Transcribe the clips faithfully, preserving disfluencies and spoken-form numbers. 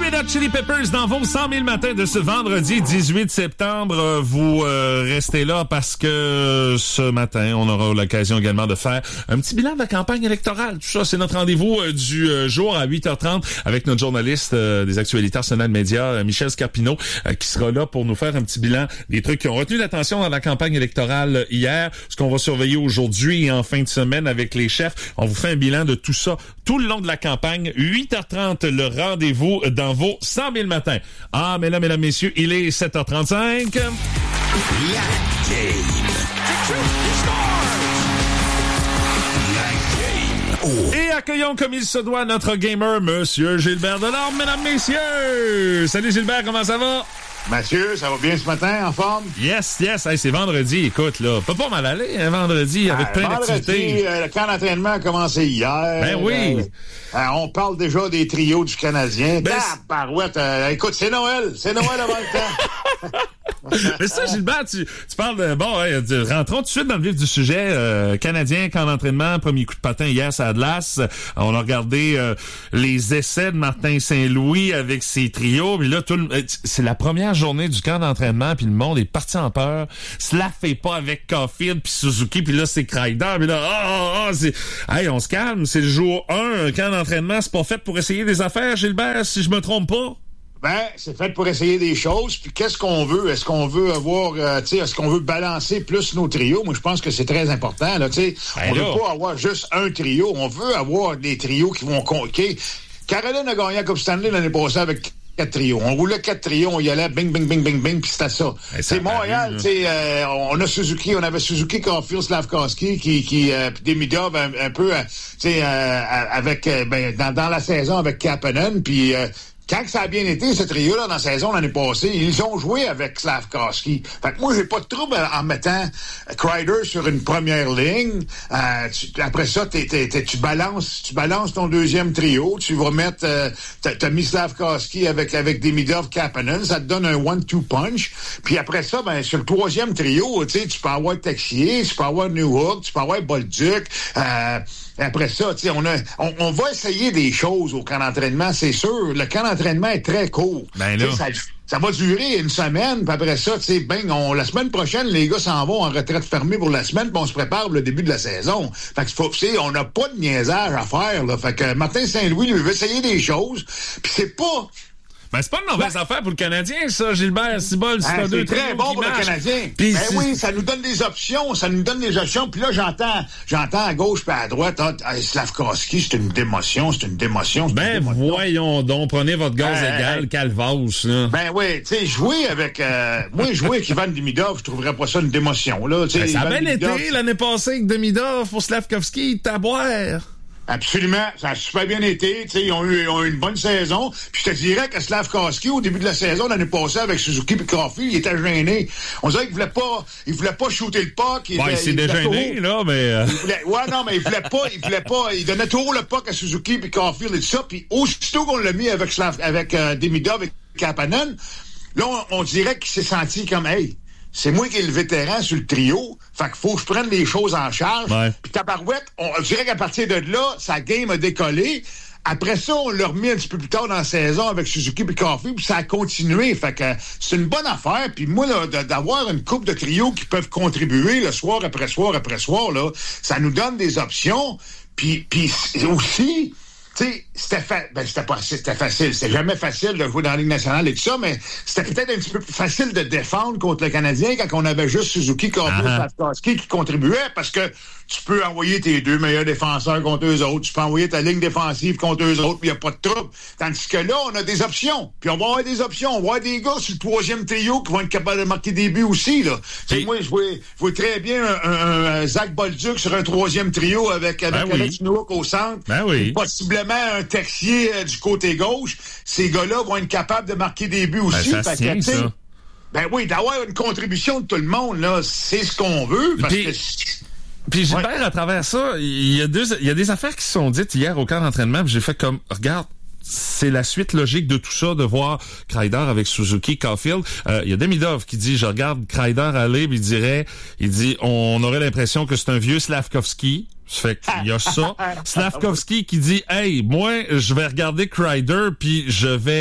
Red Hot Chili Peppers dans vos cent mille matins de ce vendredi dix-huit septembre. Vous euh, restez là parce que ce matin, on aura l'occasion également de faire un petit bilan de la campagne électorale. Tout ça, c'est notre rendez-vous euh, du euh, jour à huit heures trente avec notre journaliste euh, des actualités Arsenal Média, euh, Michel Scarpino, euh, qui sera là pour nous faire un petit bilan des trucs qui ont retenu l'attention dans la campagne électorale hier, ce qu'on va surveiller aujourd'hui et en fin de semaine avec les chefs. On vous fait un bilan de tout ça tout le long de la campagne. huit heures trente, le rendez-vous dans vos cent mille matins. Ah, mais là, mesdames, messieurs, il est sept heures trente-cinq. La game. La game. Oh. Et accueillons comme il se doit notre gamer, Monsieur Gilbert Delorme, mesdames, messieurs. Salut Gilbert, comment ça va? Mathieu, ça va bien ce matin, en forme? Yes, yes. Hey, c'est vendredi, écoute, là. Peut pas mal aller, hein, vendredi, avec euh, plein vendredi, d'activités. Euh, le camp d'entraînement a commencé hier. Ben oui. Euh, euh, on parle déjà des trios du Canadien. Ben, ah, barouette, euh, écoute, c'est Noël. C'est Noël avant le temps. Mais ça, Gilbert, tu, tu parles de... Bon, ouais, de, rentrons tout de suite dans le vif du sujet. Euh, Canadien, camp d'entraînement, premier coup de patin hier, ça a de l'as. On a regardé euh, les essais de Martin Saint-Louis avec ses trios. Puis là, tout le, c'est la première journée du camp d'entraînement, puis le monde est parti en peur. Cela fait pas avec Caulfield puis Suzuki, puis là, c'est Kreider. Puis là, ah, ah, ah, c'est... Hey, on se calme, c'est le jour un. Un camp d'entraînement, c'est pas fait pour essayer des affaires, Gilbert, si je me trompe pas. Ben, c'est fait pour essayer des choses. Puis qu'est-ce qu'on veut? Est-ce qu'on veut avoir, euh, tu sais, est-ce qu'on veut balancer plus nos trios? Moi, je pense que c'est très important. Là, tu sais, ben on là. veut pas avoir juste un trio. On veut avoir des trios qui vont conquérir. Caroline a gagné la Coupe Stanley l'année passée avec quatre trios. On roulait quatre trios, on y allait, bing, bing, bing, bing, bing, puis c'était ça. C'est Montréal, tu sais, euh, on a Suzuki, on avait Suzuki, Caulfield, Slavkovski, qui, qui, euh, puis Demidov un, un peu, euh, tu sais, euh, avec, euh, ben, dans, dans la saison avec Kapanen, puis euh, quand ça a bien été, ce trio-là, dans la saison l'année passée, ils ont joué avec Slavkovski. Fait que moi, j'ai pas de trouble en mettant Kreider sur une première ligne. Euh, tu, après ça, t'es, t'es, t'es, tu balances tu balances ton deuxième trio. Tu vas mettre... Euh, t'as, t'as mis Slavkovski avec, avec Demidov, Kapanen. Ça te donne un one-two punch. Puis après ça, ben sur le troisième trio, tu sais, tu peux avoir Texier, tu peux avoir Newhook, tu peux avoir Bolduc. Euh, après ça, tu sais, on, a, on, on va essayer des choses au camp d'entraînement, c'est sûr. Le camp d'entraînement est très court. Ben là. Ça, ça va durer une semaine, puis après ça, tu sais, ben, on, la semaine prochaine, les gars s'en vont en retraite fermée pour la semaine, puis on se prépare pour le début de la saison. Fait que, faut, tu sais, on n'a pas de niaisage à faire, là. Fait que Martin Saint-Louis, lui, veut essayer des choses, puis c'est pas... Ben, c'est pas une mauvaise ben, affaire pour le Canadien, ça, Gilbert. C'est bon, c'est deux très bon pour marche. Le Canadien. Pis ben oui, ça nous donne des options, ça nous donne des options. Puis là, j'entends, j'entends à gauche puis à droite, ah, Slavkovski, c'est une démotion, c'est une démotion. C'est ben une démotion. Voyons donc, prenez votre gaz ben, égal, euh, Calvados, là. Ben oui, tu sais, jouer avec, euh, moi, jouer avec Ivan Demidov, je trouverais pas ça une démotion, là. Ben, ça a bien Demidov, été l'année passée avec Demidov pour Slavkovski, taboire. Absolument, ça a super bien été. T'sais, ils ont eu, ils ont eu une bonne saison. Puis je te dirais que Slavkovski, au début de la saison, l'année passée, avec Suzuki et Caulfield, il était gêné. On dirait qu'il voulait pas, il voulait pas shooter le puck. Il, ouais, il s'est dégêné, là, mais... Euh... Il voulait, ouais, non, mais il voulait pas, il voulait pas, il donnait trop le puck à Suzuki et Caulfield et tout ça. Puis aussitôt qu'on l'a mis avec Slav, avec euh, Demidov et Kapanen, là, on, on dirait qu'il s'est senti comme, hey, c'est moi qui est le vétéran sur le trio. Fait qu'il faut que je prenne les choses en charge. Ouais. Puis tabarouette, on je dirais qu'à partir de là, sa game a décollé. Après ça, on l'a remis un petit peu plus tard dans la saison avec Suzuki et Caulfield, puis ça a continué. Fait que c'est une bonne affaire. Puis moi, là, d'avoir une couple de trios qui peuvent contribuer le soir après soir après soir, là, ça nous donne des options. Puis, puis aussi... Tu sais, c'était, fa- ben, c'était pas c'était facile. C'était jamais facile de jouer dans la Ligue nationale et tout ça, mais c'était peut-être un petit peu plus facile de défendre contre le Canadien quand on avait juste Suzuki, Caulfield, Slavkovski qui contribuait, parce que tu peux envoyer tes deux meilleurs défenseurs contre eux autres, tu peux envoyer ta ligne défensive contre eux autres, puis il n'y a pas de trouble. Tandis que là, on a des options. Puis on va avoir des options. On va avoir des gars sur le troisième trio qui vont être capables de marquer des buts aussi, là. Et... moi, je vois, je vois très bien un, un, un Zach Bolduc sur un troisième trio avec, avec ben Alex oui. Newhook au centre. Ben oui. Possiblement un Texier euh, du côté gauche. Ces gars-là vont être capables de marquer des buts aussi. Ben, ça se tient, ça. Ben oui, d'avoir une contribution de tout le monde, là, c'est ce qu'on veut, parce Puis... que... Puis Gilbert, ouais. À travers ça, il y a deux, il y a des affaires qui se sont dites hier au camp d'entraînement, puis j'ai fait comme, regarde, c'est la suite logique de tout ça, de voir Kreider avec Suzuki, Caulfield. Euh, il y a Demidov qui dit, je regarde Kreider aller, puis il dirait, il dit, on aurait l'impression que c'est un vieux Slavkovski. Ça fait qu'il y a ça. Slavkovski qui dit, hey, moi, je vais regarder Kreider, puis je vais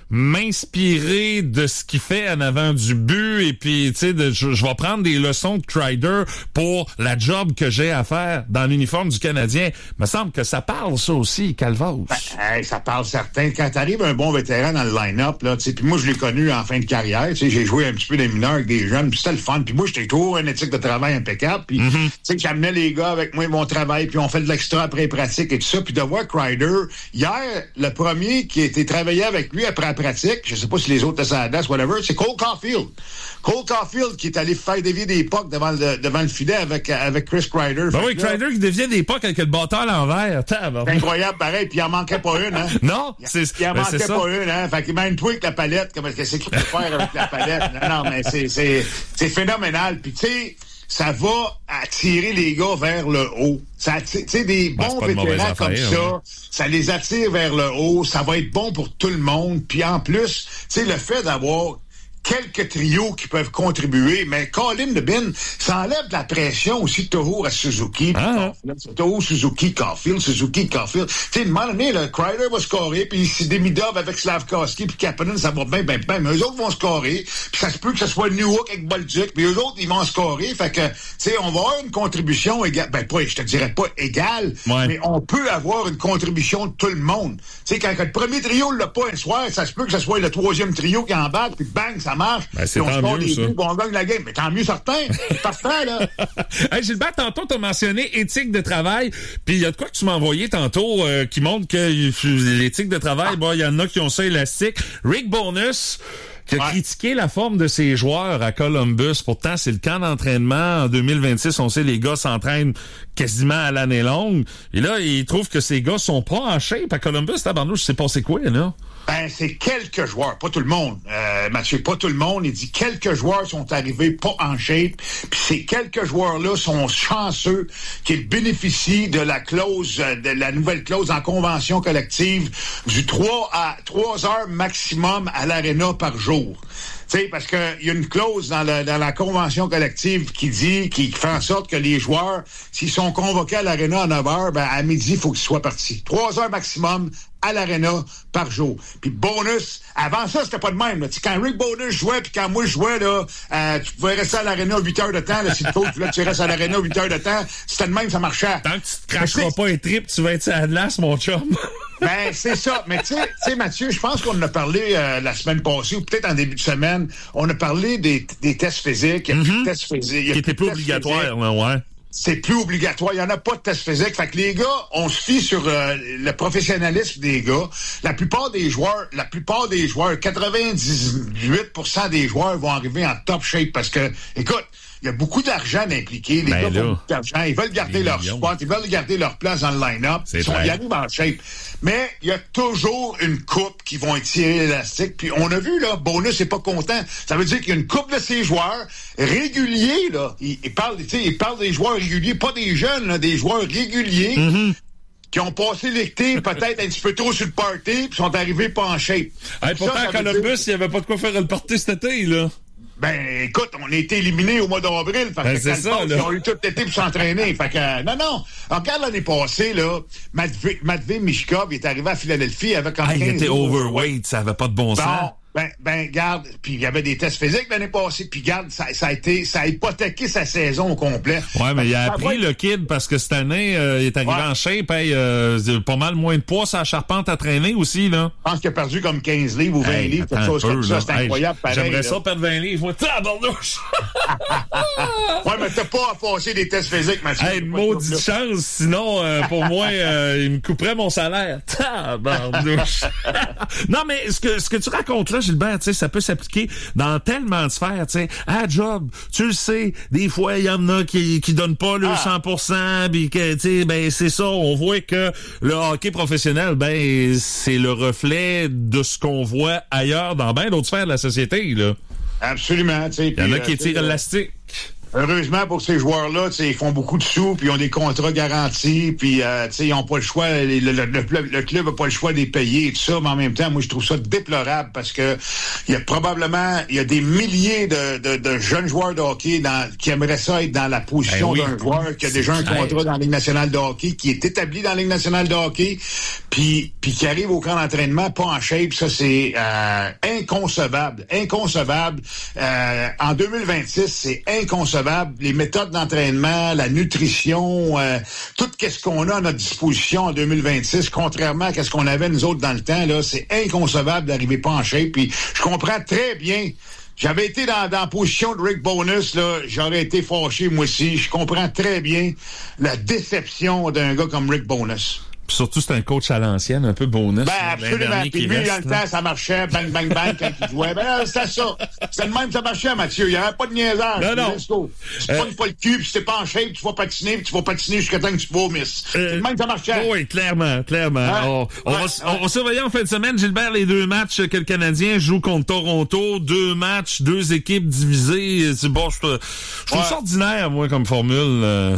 m'inspirer de ce qu'il fait en avant du but et puis, tu sais, je, je vais prendre des leçons de Kreider pour la job que j'ai à faire dans l'uniforme du Canadien. Il me semble que ça parle, ça aussi, Calvas. Ben, hey, ça parle certain. Quand t'arrives un bon vétéran dans le line-up, là, tu sais, puis moi, je l'ai connu en fin de carrière, tu sais, j'ai joué un petit peu des mineurs avec des jeunes, puis c'était le fun. Puis moi, j'étais toujours une éthique de travail impeccable, puis mm-hmm. tu sais, j'amenais les gars avec moi, mon travail, puis on fait de l'extra après pratique et tout ça, puis de voir Kreider, hier, le premier qui a été travaillé avec lui après la pratique, je sais pas si les autres étaient à la glace, whatever, c'est Cole Caulfield. Cole Caulfield qui est allé faire dévier des pucks devant le, devant le filet avec, avec Chris Kreider. Ben oui, Kreider qui déviait des pucks avec le bâton à l'envers. C'est incroyable, pareil, puis il en manquait pas une, hein. Non, il, c'est il en ben manquait c'est pas une, hein. Fait qu'il même toi avec la palette, comment qu'est-ce qu'il peut faire avec la palette? Non, non, mais c'est, c'est, c'est phénoménal. Puis tu sais, ça va attirer les gars vers le haut. Ça, tu sais, des bons ben, vétérans comme affaire, ça, hein. Ça les attire vers le haut. Ça va être bon pour tout le monde. Puis en plus, tu sais, le fait d'avoir quelques trios qui peuvent contribuer, mais Colin Dubin, ça enlève de la pression aussi toujours à Suzuki. Ah. Toujours Suzuki, Caulfield, Suzuki, Caulfield. Tu sais, à un moment donné, le Kreider va scorer, puis Demidov avec Slavkovski, puis Kapanen, ça va bien, bien, bien. Mais eux autres vont scorer, puis ça se peut que ce soit Newhook avec Bolduc, puis eux autres, ils vont scorer. Fait que, tu sais, on va avoir une contribution égale. Ben, pas, je te dirais pas égale, ouais. mais on peut avoir une contribution de tout le monde. Tu sais, quand, quand le premier trio l'a pas un soir, ça se peut que ce soit le troisième trio qui embarque, puis bang, ça marche. Ben, c'est on tant mieux, ça. Buts, on gagne la game. Mais tant mieux, certain. C'est parfait, là. Hey, Gilbert, tantôt, t'as mentionné éthique de travail. Puis il y a de quoi que tu m'as envoyé tantôt euh, qui montre que l'éthique de travail, bon, il y en a qui ont ça élastique. Rick Bowness, qui a ouais. critiqué la forme de ses joueurs à Columbus. Pourtant, c'est le camp d'entraînement. En deux mille vingt-six, on sait, les gars s'entraînent quasiment à l'année longue. Et là, il trouve que ces gars sont pas en shape à Columbus. Tabarnouche, je sais pas c'est quoi, là. Ben, c'est quelques joueurs, pas tout le monde. Euh, Mathieu, pas tout le monde. Il dit quelques joueurs sont arrivés pas en shape. Puis ces quelques joueurs-là sont chanceux qu'ils bénéficient de la clause, de la nouvelle clause en convention collective du trois à trois heures maximum à l'aréna par jour. Tu sais, parce que il y a une clause dans la, dans la convention collective qui dit, qui fait en sorte que les joueurs, s'ils sont convoqués à l'aréna à neuf heures, ben, à midi, il faut qu'ils soient partis. Trois heures maximum à l'aréna par jour. Puis Bonus, avant ça, c'était pas de même. Là. Quand Rick Bonus jouait, puis quand moi je jouais, là, euh, tu pouvais rester à l'aréna huit heures de temps. Là, si le coach voulait que tu restes à l'aréna huit heures de temps, c'était de même, ça marchait. Tant que tu te cracheras pas un trip, tu vas être à Atlas, mon chum. Ben, c'est ça. Mais tu sais, Mathieu, je pense qu'on en a parlé euh, la semaine passée, ou peut-être en début de semaine, on a parlé des, des tests physiques. Il y a mm-hmm. plus de tests physiques. Qui étaient plus obligatoires, là, ouais. C'est plus obligatoire. Il n'y en a pas de test physique. Fait que les gars, on se fie sur euh, le professionnalisme des gars. La plupart des joueurs, la plupart des joueurs, quatre-vingt-dix-huit pour cent des joueurs vont arriver en top shape parce que, écoute, il y a beaucoup d'argent impliqué. Les ben gars ont beaucoup d'argent. Ils veulent garder leur spot. Ils veulent garder leur place dans le line-up. Ils, sont, ils arrivent en shape. Mais il y a toujours une coupe qui vont étirer l'élastique. Puis on a vu, là, Bonus n'est pas content. Ça veut dire qu'il y a une coupe de ses joueurs réguliers, là. Il, il parle, tu sais, il parle des joueurs réguliers, pas des jeunes, là, des joueurs réguliers. Mm-hmm. Qui ont passé l'été peut-être un petit peu trop sur le party puis sont arrivés pas en shape. Hey, pourtant, à Columbus, dire... il n'y avait pas de quoi faire le party cet été, là. Ben, écoute, on a été éliminés au mois d'avril. Fait ben, que c'est ça, passe, ils ont eu tout l'été pour s'entraîner. Fait que, euh, non, non. Alors, regarde l'année passée, là, Matvey, Matvey Mishkov, il est arrivé à Philadelphie avec un ah, il était overweight, ça avait pas de bon, bon sens. Ben, ben, garde, puis il y avait des tests physiques l'année passée, puis garde, ça, ça a été, ça a hypothéqué sa saison au complet. Ouais, mais il a appris le kid parce que cette année, euh, il est arrivé ouais. en shape, hey, euh, pas mal moins de poids sur la charpente à traîner aussi, là. Je pense qu'il a perdu comme quinze livres ou vingt hey, livres, quelque chose peu, comme ça, c'est hey, incroyable, pareil. J'aimerais là. ça perdre vingt livres, tabarnouche! Ouais, mais t'as pas à passer des tests physiques, Mathieu. Hey, maudite chance, sinon, euh, pour moi, euh, il me couperait mon salaire. Tabarnouche! Non, mais ce que, ce que tu racontes là, Gilbert, tu sais, ça peut s'appliquer dans tellement de sphères, tu sais. À job, tu le sais, des fois, il y en a qui, qui donnent pas le ah. cent pour cent, pis que, tu sais, ben, c'est ça, on voit que le hockey professionnel, ben, c'est le reflet de ce qu'on voit ailleurs dans bien d'autres sphères de la société, là. Absolument, tu sais. Il y en a qui tirent l'élastique. Heureusement pour ces joueurs-là, ils font beaucoup de sous, puis ils ont des contrats garantis, puis euh, ils n'ont pas le choix, le, le, le, le club n'a pas le choix de les payer et tout ça, mais en même temps, moi, je trouve ça déplorable parce que il y a probablement, il y a des milliers de, de, de jeunes joueurs de hockey dans, qui aimeraient ça être dans la position ben oui. d'un joueur qui a déjà un contrat dans la Ligue nationale de hockey, qui est établi dans la Ligue nationale de hockey, puis, puis qui arrive au camp d'entraînement pas en shape. Ça, c'est euh, inconcevable. Inconcevable. Euh, en deux mille vingt-six, c'est inconcevable. Les méthodes d'entraînement, la nutrition, euh, tout ce qu'on a à notre disposition en deux mille vingt-six, contrairement à ce qu'on avait nous autres dans le temps, là, c'est inconcevable d'arriver pas en shape. Puis je comprends très bien. J'avais été dans, dans la position de Rick Bowness, là, j'aurais été fâché moi aussi. Je comprends très bien la déception d'un gars comme Rick Bowness. Puis surtout, c'est un coach à l'ancienne, un peu bonus. Ben, absolument. Puis lui, dans le temps, ça marchait, bang, bang, bang, quand il jouait. Ben, là, c'était ça. C'était le même, ça marchait, Mathieu. Il n'y avait pas de niaisage. Non, non. Tu ne pognes pas le cul, puis si t'es pas en shape, tu vas patiner, puis tu vas patiner jusqu'à temps que tu vomisses. Euh, c'est le même, ça marchait. Oui, clairement, clairement. Hein? On, on, ouais, va, ouais. on, on surveillait en fin de semaine, Gilbert, les deux matchs que le Canadien joue contre Toronto. Deux matchs, deux équipes divisées. C'est bon, je, je trouve ouais. ça ordinaire, moi, comme formule. Euh...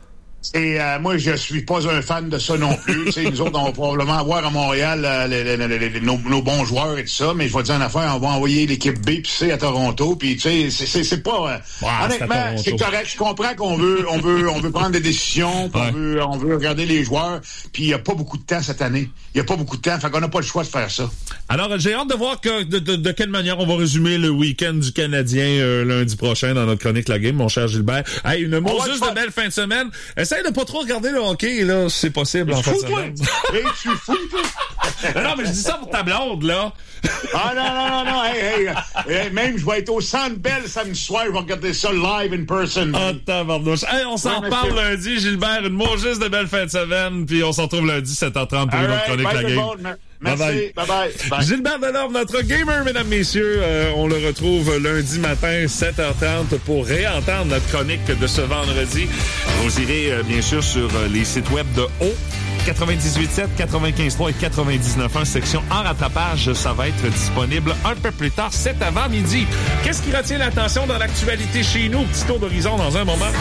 Et euh, moi, je suis pas un fan de ça non plus. Nous autres, on va probablement avoir à Montréal euh, les, les, les, les, nos, nos bons joueurs et tout ça, mais je vais te dire une affaire, on va envoyer l'équipe B puis C à Toronto, puis tu sais, c'est, c'est, c'est pas... Euh, wow, honnêtement, c'est, c'est correct. Je comprends qu'on veut on veut, on veut prendre des décisions, ouais. on, veut, on veut regarder les joueurs, puis il n'y a pas beaucoup de temps cette année. Il n'y a pas beaucoup de temps, fait qu'on n'a pas le choix de faire ça. Alors, j'ai hâte de voir que, de, de, de quelle manière on va résumer le week-end du Canadien euh, lundi prochain dans notre chronique La Game, mon cher Gilbert. Hey, une Moses de belle fin de semaine. Essaye de pas trop regarder le hockey, là, si c'est possible, en fait. Hey, tu fous, toi! Non, mais je dis ça pour ta blonde, là. Ah, non, non, non, non. Hey, hey, hey, même, je vais être au Centre Bell samedi soir, je vais regarder ça live in person. Ah, tabarnouche. Hey, on s'en ouais, reparle lundi, Gilbert. Une Moses de belle fin de semaine, puis on se retrouve lundi, sept heures trente pour une autre chronique La Game. Merci. Bye bye. bye bye. Gilbert Delorme, notre gamer, mesdames, messieurs. Euh, on le retrouve lundi matin, sept heures trente, pour réentendre notre chronique de ce vendredi. Vous irez, euh, bien sûr, sur euh, les sites web de O. quatre-vingt-dix-huit sept, quatre-vingt-quinze trois et quatre-vingt-dix-neuf un, section en rattrapage. Ça va être disponible un peu plus tard, cet avant-midi. Qu'est-ce qui retient l'attention dans l'actualité chez nous? Petit tour d'horizon dans un moment.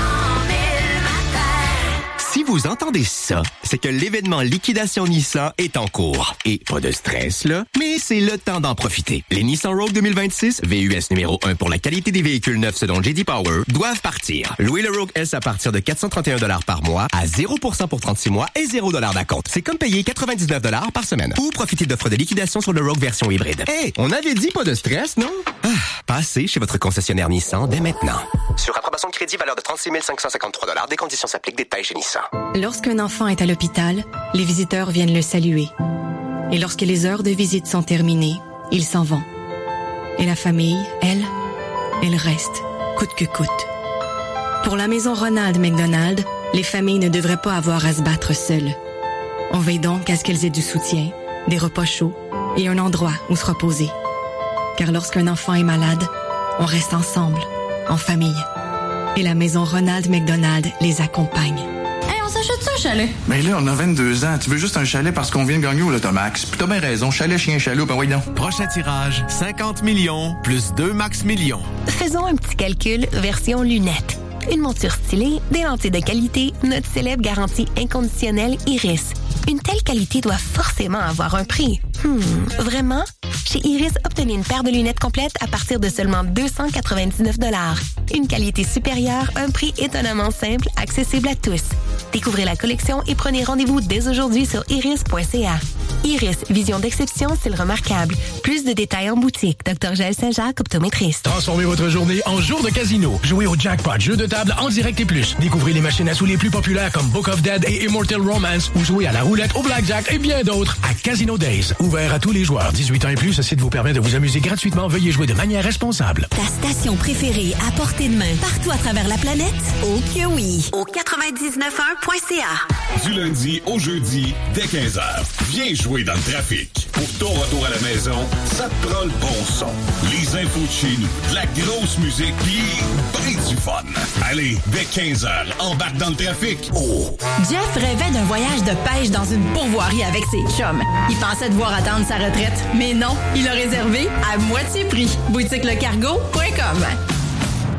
Si vous entendez ça, c'est que l'événement Liquidation Nissan est en cours. Et pas de stress, là, mais c'est le temps d'en profiter. Les Nissan Rogue deux mille vingt-six, V U S numéro un pour la qualité des véhicules neufs selon J D Power, doivent partir. Louez le Rogue S à partir de quatre cent trente et un dollars par mois, à zéro pour cent pour trente-six mois et zéro dollars d'acompte. C'est comme payer quatre-vingt-dix-neuf dollars par semaine. Ou profitez d'offres de liquidation sur le Rogue version hybride. Hé, hey, on avait dit pas de stress, non? Ah, passez chez votre concessionnaire Nissan dès maintenant. Sur approbation de crédit, valeur de trente-six mille cinq cent cinquante-trois dollars. Des conditions s'appliquent. Détails chez Nissan. Lorsqu'un enfant est à l'hôpital, les visiteurs viennent le saluer. Et lorsque les heures de visite sont terminées, ils s'en vont. Et la famille, elle, elle reste, coûte que coûte. Pour la maison Ronald McDonald, les familles ne devraient pas avoir à se battre seules. On veille donc à ce qu'elles aient du soutien, des repas chauds et un endroit où se reposer. Car lorsqu'un enfant est malade, on reste ensemble, en famille. Et la maison Ronald McDonald les accompagne. S'achète ça, un chalet? Mais là, on a vingt-deux ans. Tu veux juste un chalet parce qu'on vient de gagner au Lotomax. Puis t'as bien raison. Chalet, chien, chaloupe, ben oui donc. Prochain tirage, cinquante millions plus deux max millions. Faisons un petit calcul version lunettes. Une monture stylée, des lentilles de qualité, notre célèbre garantie inconditionnelle Iris. Une telle qualité doit forcément avoir un prix. Hmm, vraiment? Chez Iris, obtenez une paire de lunettes complètes à partir de seulement deux cent quatre-vingt-dix-neuf dollars. Une qualité supérieure, un prix étonnamment simple, accessible à tous. Découvrez la collection et prenez rendez-vous dès aujourd'hui sur iris point c a. Iris, vision d'exception, style remarquable. Plus de détails en boutique. docteur Jaël Saint-Jacques, optométriste. Transformez votre journée en jour de casino. Jouez au jackpot, jeu de table en direct et plus. Découvrez les machines à sous les plus populaires comme Book of Dead et Immortal Romance ou jouez à la roulette, au blackjack et bien d'autres à Casino Days. Ouvert à tous les joueurs. dix-huit ans et plus, ce site vous permet de vous amuser gratuitement. Veuillez jouer de manière responsable. Ta station préférée à portée de main partout à travers la planète? Oh que oui! Au quatre-vingt-dix-neuf un point c a. Du lundi au jeudi, dès quinze heures. Viens jouer dans le trafic. Pour ton retour à la maison, ça te prend le bon son. Les infos de chez nous, de la grosse musique, pis ben du fun. Allez, dès quinze heures, embarque dans le trafic. Oh! Jeff rêvait d'un voyage de pêche dans une pourvoirie avec ses chums. Il pensait devoir attendre sa retraite, mais non, il a réservé à moitié prix. boutique le cargo point com.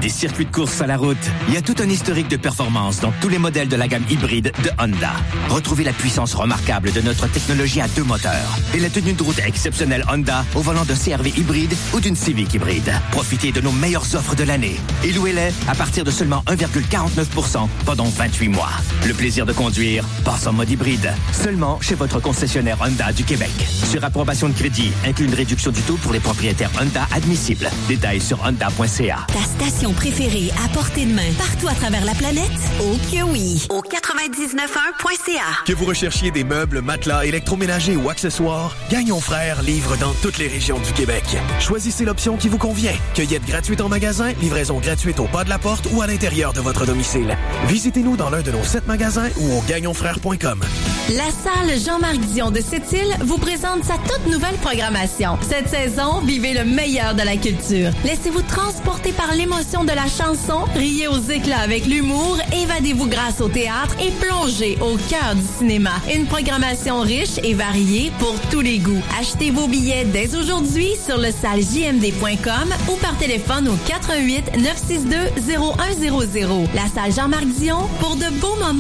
Des circuits de course à la route, il y a tout un historique de performance dans tous les modèles de la gamme hybride de Honda. Retrouvez la puissance remarquable de notre technologie à deux moteurs et la tenue de route exceptionnelle Honda au volant d'un C R V hybride ou d'une Civic hybride. Profitez de nos meilleures offres de l'année et louez-les à partir de seulement un virgule quarante-neuf pour cent pendant vingt-huit mois. Le plaisir de conduire passe en mode hybride, seulement chez votre concessionnaire Honda du Québec. Sur approbation de crédit, inclut une réduction du taux pour les propriétaires Honda admissibles. Détails sur honda point c a. Ta station préférée à portée de main partout à travers la planète? Oh que oui! Au quatre-vingt-dix-neuf un point c a. Que vous recherchiez des meubles, matelas, électroménagers ou accessoires, Gagnon Frères livre dans toutes les régions du Québec. Choisissez l'option qui vous convient. Cueillette gratuite en magasin, livraison gratuite au pas de la porte ou à l'intérieur de votre domicile. Visitez-nous dans l'un de nos sept magasins ou au gagnon frères point com. La salle Jean-Marc Dion de Sept-Îles vous présente sa toute nouvelle programmation. Cette saison, vivez le meilleur de la culture. Laissez-vous transporter par l'émotion de la chanson, riez aux éclats avec l'humour, évadez-vous grâce au théâtre et plongez au cœur du cinéma. Une programmation riche et variée pour tous les goûts. Achetez vos billets dès aujourd'hui sur le salle j m d point com ou par téléphone au quatre un huit neuf six deux zéro un zéro zéro. La salle Jean-Marc Dion pour de beaux moments